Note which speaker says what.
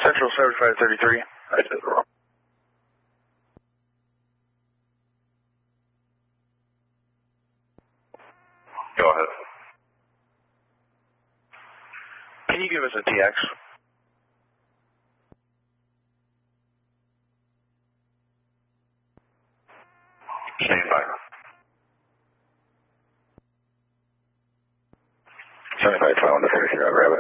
Speaker 1: Central 7533. I did it wrong. Go ahead. Can you give us a TX? Stand by.